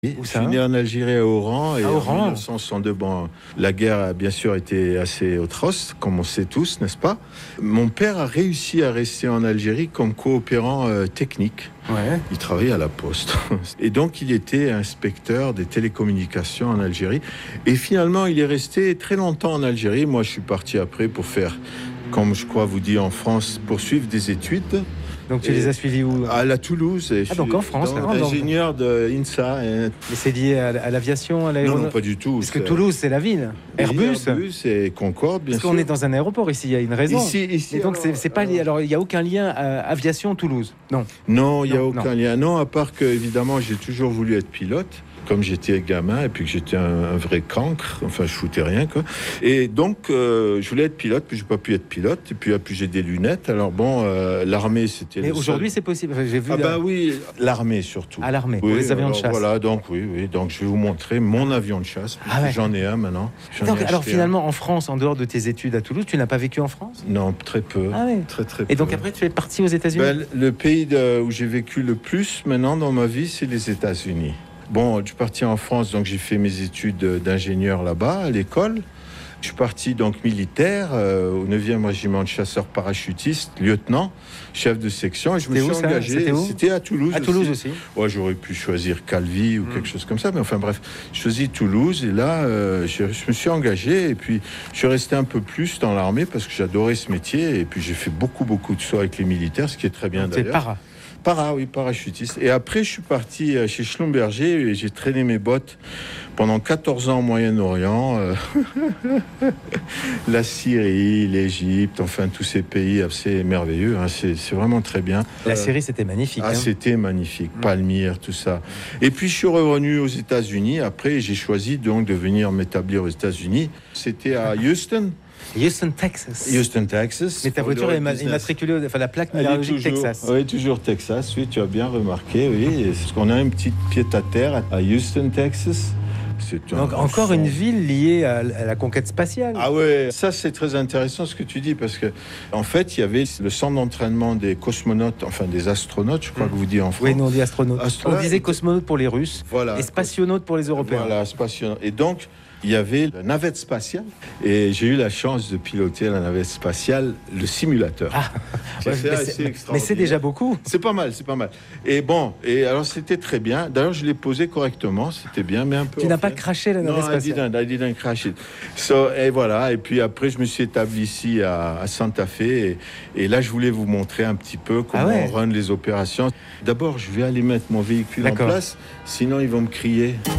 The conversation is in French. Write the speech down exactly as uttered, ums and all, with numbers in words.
Où Je ça, suis né hein en Algérie à Oran et À en Oran. mille neuf cent soixante-deux, bon, la guerre a bien sûr été assez atroce, comme on sait tous, n'est-ce pas? Mon père a réussi à rester en Algérie comme coopérant euh, technique. Ouais. Il travaillait à la poste. Et donc, il était inspecteur des télécommunications en Algérie. Et finalement, il est resté très longtemps en Algérie. Moi, je suis parti après pour faire, comme je crois vous dit en France, poursuivre des études. Donc tu Et les as suivis où? À la Toulouse. Et Ah, donc en France, donc, ah, donc- ingénieur de INSA. Et... Mais c'est lié à, à l'aviation, à Non, l'aéronautique? non, pas du tout. Parce que c'est- Toulouse, c'est la ville. Oui, Airbus. Airbus et Concorde, bien Parce sûr. qu'on est dans un aéroport ici, il y a une raison. Ici, ici. Et donc alors, c'est c'est pas lié. alors- Alors il n'y a aucun lien à aviation Toulouse. Non. Non, il n'y a Non, aucun non. lien. Non, à part que, évidemment, j'ai toujours voulu être pilote, comme j'étais gamin, et puis que j'étais un, un vrai cancre. Enfin, je foutais rien, quoi. Et donc, euh, je voulais être pilote, puis j'ai pas pu être pilote. Et puis, puis j'ai des lunettes. Alors bon, euh, l'armée, c'était... Mais le aujourd'hui seul- c'est possible. Enfin, j'ai vu Ah la- bah oui, l'armée surtout. à l'armée, pour Oui, les avions de alors chasse. Voilà, donc oui, oui. Donc, je vais vous montrer mon avion de chasse. parce Ah que ouais. J'en ai un maintenant. J'en ai Donc, alors acheté un. finalement, en France, en dehors de tes études à Toulouse, tu n'as pas vécu en France? Non, très peu. Ah ouais. Très, très peu. Et donc après, tu es parti aux États-Unis? Ben, le pays de- où j'ai vécu le plus maintenant dans ma vie, c'est les États-Unis. Bon, je suis parti en France, donc j'ai fait mes études d'ingénieur là-bas, à l'école. Je suis parti donc militaire euh, au neuvième régiment de chasseurs parachutistes, lieutenant, chef de section. Et je me C'était suis où, ça? engagé. C'était où? C'était à Toulouse. À Toulouse aussi. Ouais, j'aurais pu choisir Calvi ou Mm. quelque chose comme ça, mais enfin bref, je choisis Toulouse et là, euh, je, je me suis engagé et puis je suis resté un peu plus dans l'armée parce que j'adorais ce métier et puis j'ai fait beaucoup beaucoup de sauts avec les militaires, ce qui est très bien C'est d'ailleurs. para. Para, oui, parachutiste. Et après, je suis parti euh, chez Schlumberger et j'ai traîné mes bottes pendant quatorze ans au Moyen-Orient. euh, la Syrie, l'Égypte, enfin tous ces pays assez merveilleux. Hein, c'est, c'est vraiment très bien. La Euh, série, c'était magnifique. ah, hein. c'était magnifique. Mm. Palmyre, tout ça. Et puis, je suis revenu aux États-Unis. Après, j'ai choisi donc de venir m'établir aux États-Unis. C'était à Houston, Houston, Texas. Houston, Texas. Mais ta pour voiture le est ma- business. immatriculée, enfin la plaque Elle est minéralogique toujours, Texas. Oui, toujours Texas. Oui, tu as bien remarqué. Oui, Et parce qu'on a une petite pied-à-terre à Houston, Texas. C'est un Donc encore fond. une ville liée à, à la conquête spatiale. Ah ouais, ça c'est très intéressant ce que tu dis parce que en fait il y avait le centre d'entraînement des cosmonautes, enfin des astronautes, je crois que vous dites en France. Oui, nous on dit astronaute. Astronaute. On disait cosmonaute pour les Russes Voilà. et spationaute pour les Européens. Voilà, spatial. Et donc, il y avait la navette spatiale. Et j'ai eu la chance de piloter la navette spatiale, le simulateur. Ah, C'est ouais, assez mais, assez c'est, mais extraordinaire. c'est déjà beaucoup. C'est pas mal, c'est pas mal. Et bon, et alors c'était très bien. D'ailleurs, je l'ai posé correctement, c'était bien, mais un peu... Tu n'as en pas fait. craché la Non, navette I spatiale. didn't, I didn't crash it. So, et voilà, et puis après, je me suis établi ici à, à Santa Fe. Et, et là, je voulais vous montrer un petit peu comment Ah ouais. on run les opérations. D'abord, je vais aller mettre mon véhicule en D'accord. place, sinon ils vont me crier.